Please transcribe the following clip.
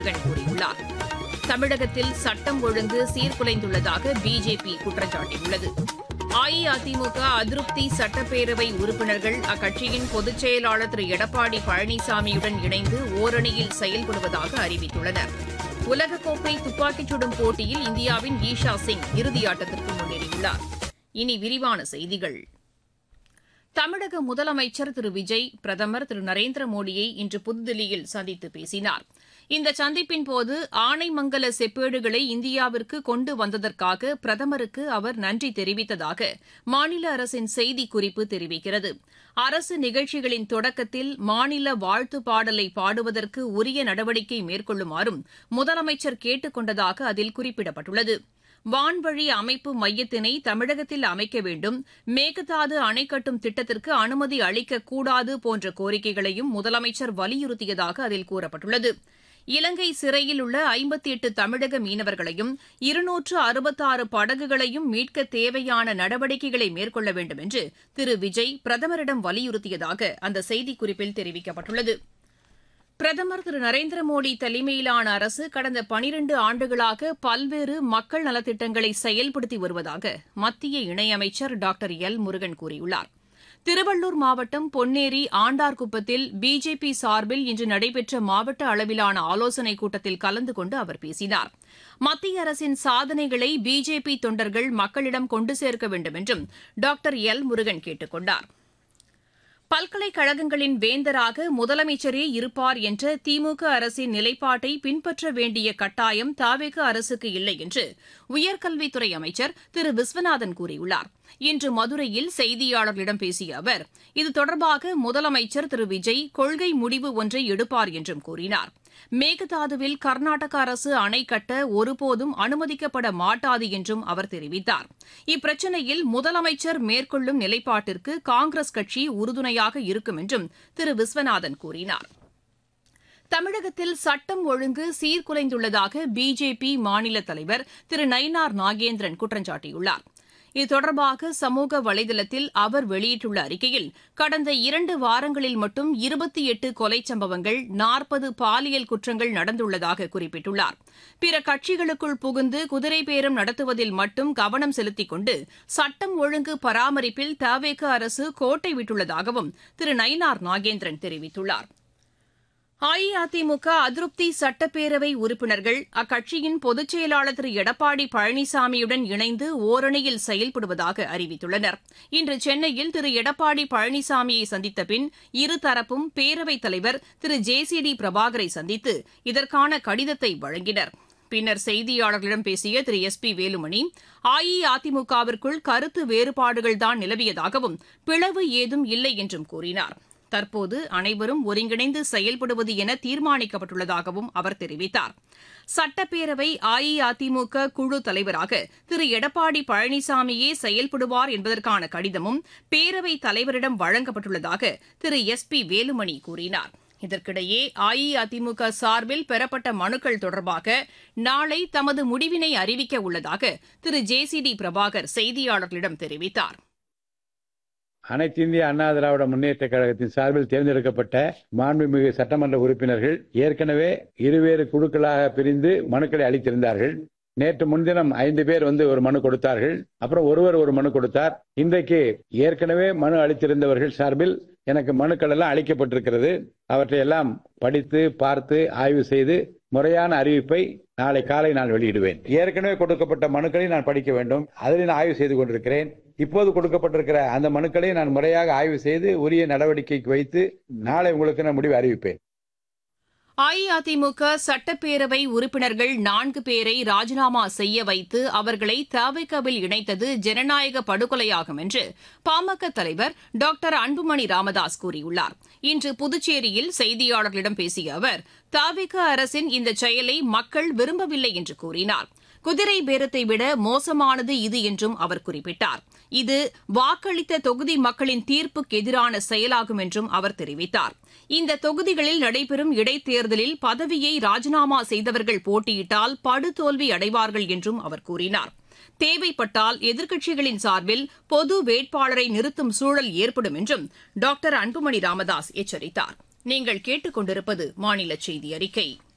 கூறியுள்ளார். தமிழகத்தில் சட்டம் ஒழுங்கு சீர்குலைந்துள்ளதாக பிஜேபி குற்றம் சாட்டியுள்ளது. அஇஅதிமுக அதிருப்தி சட்டப்பேரவை உறுப்பினர்கள் அக்கட்சியின் பொதுச் செயலாளர் திரு எடப்பாடி பழனிசாமியுடன் இணைந்து ஓரணியில் செயல்படுவதாக அறிவித்துள்ளனர். உலகக்கோப்பை துப்பாக்கிச் சுடும் போட்டியில் இந்தியாவின் ஈஷா சிங் இறுதியாட்டத்திற்கு முன்னேறியுள்ளார். இனி விரிவான செய்திகள். தமிழக முதலமைச்சர் திரு விஜய் பிரதமர் திரு நரேந்திர மோடியை இன்று புதுதில்லியில் சந்தித்து பேசினார். இந்த சந்திப்பின்போது ஆனைமங்கல செப்பேடுகளை இந்தியாவிற்கு கொண்டு வந்ததற்காக பிரதமருக்கு அவர் நன்றி தெரிவித்ததாக மாநில அரசின் செய்திக்குறிப்பு தெரிவிக்கிறது. அரசு நிகழ்ச்சிகளின் தொடக்கத்தில் மாநில வாழ்த்துப் பாடலை பாடுவதற்கு உரிய நடவடிக்கை மேற்கொள்ளுமாறும் முதலமைச்சர் கேட்டுக் கொண்டதாக அதில் குறிப்பிடப்பட்டுள்ளது. வான்வழி அமைப்பு மையத்தினை தமிழகத்தில் அமைக்க வேண்டும், மேகதாது அணை கட்டும் திட்டத்திற்கு அனுமதி அளிக்கக்கூடாது போன்ற கோரிக்கைகளையும் முதலமைச்சர் வலியுறுத்தியதாக அதில் கூறப்பட்டுள்ளது. இலங்கை சிறையில் உள்ள 58 தமிழக மீனவர்களையும் 266 படகுகளையும் மீட்க தேவையான நடவடிக்கைகளை மேற்கொள்ள வேண்டும் என்று திரு விஜய் பிரதமரிடம் வலியுறுத்தியதாக அந்த செய்திக்குறிப்பில் தெரிவிக்கப்பட்டுள்ளது. பிரதமர் திரு நரேந்திர மோடி தலைமையிலான அரசு கடந்த 12 ஆண்டுகளாக பல்வேறு மக்கள் நலத்திட்டங்களை செயல்படுத்தி வருவதாக மத்திய இணையமைச்சர் டாக்டர் எல் முருகன் கூறியுள்ளார். திருவள்ளூர் மாவட்டம் பொன்னேரி ஆண்டார்குப்பத்தில் பிஜேபி சார்பில் இன்று நடைபெற்ற மாவட்ட அளவிலான ஆலோசனைக் கூட்டத்தில் கலந்து கொண்டு அவர் பேசினார். மத்திய அரசின் சாதனைகளை பிஜேபி தொண்டர்கள் மக்களிடம் கொண்டு சேர்க்க வேண்டும் என்றும் டாக்டர் எல் முருகன் கேட்டுக் கொண்டார். பல்கலைக்கழகங்களின் வேந்தராக முதலமைச்சரே இருப்பார் என்ற திமுக அரசின் நிலைப்பாட்டை பின்பற்ற வேண்டிய கட்டாயம் தவிக அரசுக்கு இல்லை என்று உயர்கல்வித்துறை அமைச்சர் திரு விஸ்வநாதன் கூறியுள்ளார். இன்று மதுரையில் செய்தியாளர்களிடம் பேசிய அவர் இது தொடர்பாக முதலமைச்சர் திரு விஜய் கொள்கை முடிவு ஒன்றை எடுப்பார் என்றும் கூறினார். மேகதாதுவில் கர்நாடக அரசு அணை கட்ட ஒருபோதும் அனுமதிக்கப்பட மாட்டாது என்றும் அவர் தெரிவித்தார். இப்பிரச்சினையில் முதலமைச்சர் மேற்கொள்ளும் நிலைப்பாட்டிற்கு காங்கிரஸ் கட்சி உறுதுணையாக இருக்கும் என்றும் திரு விஸ்வநாதன் கூறினார். தமிழகத்தில் சட்டம் ஒழுங்கு சீர்குலைந்துள்ளதாக பிஜேபி மாநில தலைவர் திரு நயினார் நாகேந்திரன் குற்றம் சாட்டியுள்ளார். இது தொடர்பாக சமூக வலைதளத்தில் அவர் வெளியிட்டுள்ள அறிக்கையில் கடந்த 2 வாரங்களில் மட்டும் 28 கொலை சம்பவங்கள், 40 பாலியல் குற்றங்கள் நடந்துள்ளதாக குறிப்பிட்டுள்ளார். பிற கட்சிகளுக்குள் புகுந்து குதிரை பேரம் நடத்துவதில் மட்டும் கவனம் செலுத்திக் கொண்டு சட்டம் ஒழுங்கு பராமரிப்பில் தவிக அரசு கோட்டை விட்டுள்ளதாகவும் திரு நயினார் நாகேந்திரன் தெரிவித்துள்ளார். அஇஅதிமுக அதிருப்தி சட்டப்பேரவை உறுப்பினர்கள் அக்கட்சியின் பொதுச் செயலாளர் திரு எடப்பாடி பழனிசாமியுடன் இணைந்து ஓரணியில் செயல்படுவதாக அறிவித்துள்ளனர். இன்று சென்னையில் திரு எடப்பாடி பழனிசாமியை சந்தித்த பின் இருதரப்பும் பேரவைத் தலைவர் திரு ஜே.சி.டி. பிரபாகரை சந்தித்து இதற்கான கடிதத்தை வழங்கினர். பின்னர் செய்தியாளர்களிடம் பேசிய திரு எஸ் பி வேலுமணி அஇஅதிமுகவிற்குள் கருத்து வேறுபாடுகள்தான் நிலவியதாகவும் பிளவு ஏதும் இல்லை என்றும் கூறினார். தற்போது அனைவரும் ஒருங்கிணைந்து செயல்படுவது என தீர்மானிக்கப்பட்டுள்ளதாகவும் அவர் தெரிவித்தார். சட்டப்பேரவை அஇஅதிமுக குழு தலைவராக திரு எடப்பாடி பழனிசாமியே செயல்படுவார் என்பதற்கான கடிதமும் பேரவைத் தலைவரிடம் வழங்கப்பட்டுள்ளதாக திரு எஸ் பி வேலுமணி கூறினார். இதற்கிடையே அஇஅதிமுக சார்பில் பெறப்பட்ட மனுக்கள் தொடர்பாக நாளை தமது முடிவினை அறிவிக்க உள்ளதாக திரு ஜே.சி.டி. பிரபாகர் செய்தியாளர்களிடம் தெரிவித்தார். அனைத்து இந்திய அண்ணா திராவிட முன்னேற்ற கழகத்தின் சார்பில் தேர்ந்தெடுக்கப்பட்ட மாண்புமிகு சட்டமன்ற உறுப்பினர்கள் ஏற்கனவே இருவேறு குழுக்களாக பிரிந்து மனுக்களை அளித்திருந்தார்கள். நேற்று முன்தினம் 5 பேர் ஒரு மனு கொடுத்தார்கள். அப்புறம் ஒருவர் ஒரு மனு கொடுத்தார். இன்றைக்கு ஏற்கனவே மனு அளித்திருந்தவர்கள் சார்பில் எனக்கு மனுக்கள் எல்லாம் அளிக்கப்பட்டிருக்கிறது. அவற்றை எல்லாம் படித்து பார்த்து ஆய்வு செய்து முறையான அறிவிப்பை நாளை காலை நான் வெளியிடுவேன். ஏற்கனவே கொடுக்கப்பட்ட மனுக்களை நான் படிக்க வேண்டும். அதில் நான் ஆய்வு செய்து கொண்டிருக்கிறேன். இப்போது கொடுக்கப்பட்டிருக்கிற அந்த மனுக்களை நான் முறையாக ஆய்வு செய்து உரிய நடவடிக்கைக்கு வைத்து நாளை உங்களுக்கு நான் முடிவு அறிவிப்பேன். அஇஅதிமுக சட்டப்பேரவை உறுப்பினர்கள் 4 பேரை ராஜினாமா செய்ய வைத்து அவர்களை தவிகவில் இணைத்தது ஜனநாயக படுகொலையாகும் என்று பாமக தலைவர் டாக்டர் அன்புமணி ராமதாஸ் கூறியுள்ளார். இன்று புதுச்சேரியில் செய்தியாளர்களிடம் பேசிய அவர் தவிக அரசின் இந்த செயலை மக்கள் விரும்பவில்லை என்று கூறினார். குதிரை பேரத்தை விட மோசமானது இது என்றும் அவர் குறிப்பிட்டார். இது வாக்களித்த தொகுதி மக்களின் தீர்ப்புக்கு எதிரான செயலாகும் என்றும் அவர் தெரிவித்தார். இந்த தொகுதிகளில் நடைபெறும் இடைத்தேர்தலில் பதவியை ராஜினாமா செய்தவர்கள் போட்டியிட்டால் படுதோல்வி அடைவார்கள் என்றும் அவர் கூறினார். தேவைப்பட்டால் எதிர்க்கட்சிகளின் சார்பில் பொது வேட்பாளரை நிறுத்தும் சூழல் ஏற்படும் என்றும் டாக்டர் அன்புமணி ராமதாஸ் எச்சரித்தார். நீங்கள் கேட்டுக் கொண்டிருப்பது மாநில செய்தி அறிக்கை.